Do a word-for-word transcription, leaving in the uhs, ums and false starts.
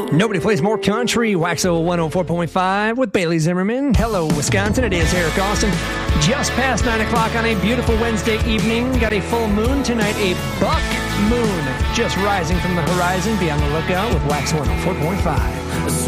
Nobody plays more country. Waxo one oh four point five with Bailey Zimmerman. Hello, Wisconsin. It is Eric Austin. Just past nine o'clock on a beautiful Wednesday evening. Got a full moon tonight, a buck moon just rising from the horizon. Be on the lookout with Wax one oh four point five.